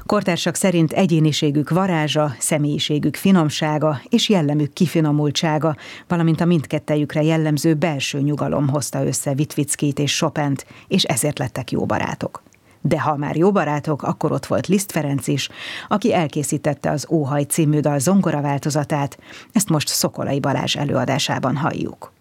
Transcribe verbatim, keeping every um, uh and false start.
Kortársak szerint egyéniségük varázsa, személyiségük finomsága és jellemük kifinomultsága, valamint a mindkettejükre jellemző belső nyugalom hozta össze Witwickit és Chopint, és ezért lettek jó barátok. De ha már jó barátok, akkor ott volt Liszt Ferenc is, aki elkészítette az Óhaj című dal zongora változatát, ezt most Szokolai Balázs előadásában halljuk.